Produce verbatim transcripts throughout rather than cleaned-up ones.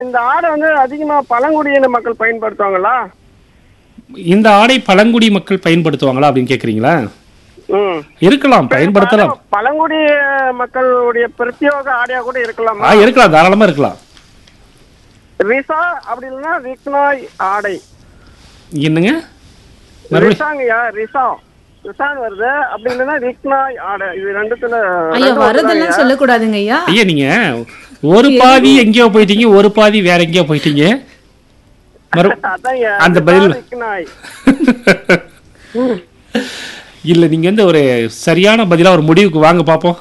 இந்த ஆடை வந்து அதிகமா பழங்குடியின மக்கள் பயன்படுத்துவாங்களா? இந்த ஆடை பழங்குடி மக்கள் பயன்படுத்துவாங்களா அப்படின்னு கேக்குறீங்களா? ம். இருக்கலாம், பயன்படுத்தலாம். பழங்குடி மக்களுடைய பிரத்யேக ஆடையா கூட இருக்கலாமா? ஆ இருக்கலாம், தாராளமா இருக்கலாம். ரிசா அப்படி இல்லைன்னா ரிக்னாய் ஆடை. என்னங்க? ரிசாங்கய்யா, ரிசா ரிசான் வருது. அப்படி இல்லைன்னா ரிக்னாய் ஆடை. இது ரெண்டுத்துல ஐயா வரதெல்லாம் சொல்லக்கூடாதுங்க ஐயா. ஐயா நீங்க ஒரு பாதி எங்கேயோ போயிட்டீங்க, ஒரு பாதி வேற எங்கேயோ போயிட்டீங்க. அந்த பதில் இல்ல, நீங்க வந்து ஒரு சரியான பதிலா ஒரு முடிவுக்கு வாங்க பாப்போம்.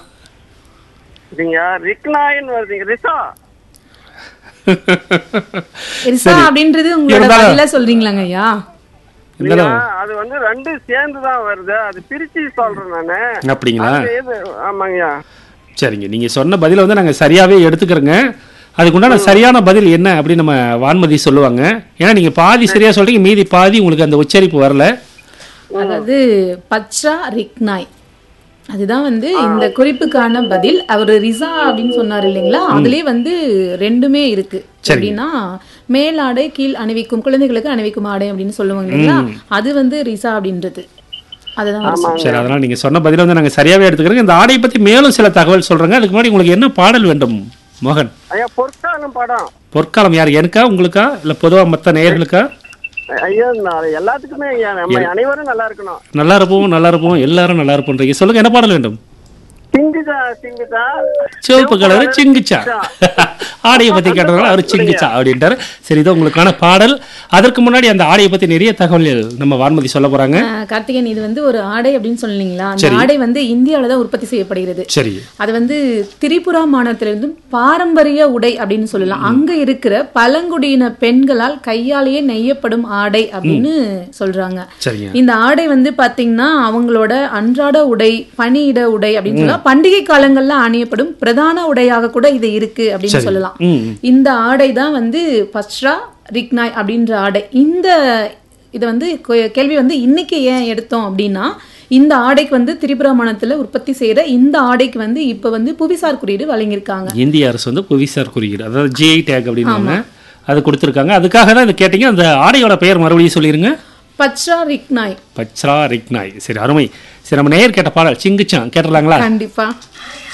அப்படின்றது உங்களோட பதிலா சொல்றீங்களாங்க ஐயா? அது வந்து ரெண்டு சேர்ந்து தான் வருது, அது பிரிச்சு சொல்றேன் நானு. அப்படிங்களா? ஆமாங்கய்யா. சரிங்க, நீங்க சொன்ன பதில வந்து நாங்க சரியாவே எடுத்துக்கிறோங்க. அதுக்குண்டான சரியான பதில் என்ன அப்படின்னு நம்ம வான்மதி சொல்லுவாங்க. ஏன்னா நீங்க பாதி சரியா சொல்றீங்க, மீதி பாதி உங்களுக்கு அந்த உச்சரிப்பு வரல. அதாவது பச்ரா ரிக்னாய் அதுதான் வந்து இந்த குறிப்புக்கான பதில். அவர் ரிசா அப்படின்னு சொன்னார் இல்லைங்களா, அதுலயே வந்து ரெண்டுமே இருக்கு. அப்படின்னா மேலாடை கீழ் அணிவிக்கும் குழந்தைகளுக்கு அணிவிக்கும் ஆடை அப்படின்னு சொல்லுவாங்க இல்லைங்களா, அது வந்து ரிசா அப்படின்றது. அதுதான் சரி. அதனால நீங்க சொன்ன பதில வந்து நாங்க சரியாவே எடுத்துக்கிறோங்க. இந்த ஆடையை பத்தி மேலும் சில தகவல் சொல்றேங்க. அதுக்கு முன்னாடி உங்களுக்கு என்ன பாடல் வேண்டும் மோகன்? பொற்காலம் படம். பொற்காலம் யார், எனக்கா உங்களுக்கா இல்ல பொதுவா மத்த நேயர்களுக்கா? ஐயா எல்லாத்துக்குமே நம்ம அனைவரும் நல்லா இருக்கணும். நல்லா இருப்போம், நல்லா இருப்போம், எல்லாரும் நல்லா இருப்போம். சொல்லுங்க, என்ன பாடல் வேண்டும்? சிவப்பு கலர் சிங்குச்சா. ஆடையை பத்தி கேட்டதுனால அவர் சிங்குச்சா அப்படின்ட்டாரு. சரி, இது உங்களுக்கான பாடல். அதற்கு முன்னாடி அந்த ஆடையை பத்தி நிறைய தகவல்கள் நம்ம வான்மதி சொல்ல போறாங்க. கார்த்திகேயன், இது வந்து ஒரு ஆடை அப்படின்னு சொன்னீங்களா, அந்த ஆடை வந்து இந்தியாவில தான் உற்பத்தி செய்யப்படுகிறது. சரி. அது வந்து திரிபுரா மாநிலத்திலிருந்து பாரம்பரிய உடை அப்படின்னு சொல்லலாம். அங்க இருக்கிற பழங்குடியின பெண்களால் கையாலேயே நெய்யப்படும் ஆடை அப்படின்னு சொல்றாங்க. இந்த ஆடை வந்து பாத்தீங்கன்னா அவங்களோட அன்றாட உடை, பணியிட உடை அப்படின்னு சொல்லலாம். பண்டிகை காலங்கள்ல அணியப்படும் பிரதான உடையாக கூட இது இருக்கு அப்படின்னு சொல்லலாம். இந்த ஆடை தான் வந்து பச்ரா ரிக்னாய் அப்படின்ற ஆடை. இந்த இது வந்து கேள்வி வந்து இன்னைக்கு ஏன் எடுத்தோம் அப்படின்னா, இந்த ஆடைக்கு வந்து திரிபுரா மாநிலத்துல உற்பத்தி செய்யற இந்த ஆடைக்கு வந்து இப்ப வந்து புவிசார் குறியீடு வழங்கியிருக்காங்க. இந்திய அரசு வந்து புவிசார் குறியீடு, அதாவது ஜிஐ டேக் அப்படின்னு அது கொடுத்திருக்காங்க. அதுக்காக தான் இதை கேட்டீங்க. அந்த ஆடையோட பெயர் மறுபடியும் சொல்லிருங்க. பச்ரா ரிக்னாய். பச்ரா ரிக்னாய். சரி, அருமை. சரி, நம்ம நேயர் கேட்ட பாடல் சிங்குச்சான் கேட்டுடலாங்களா? கண்டிப்பா.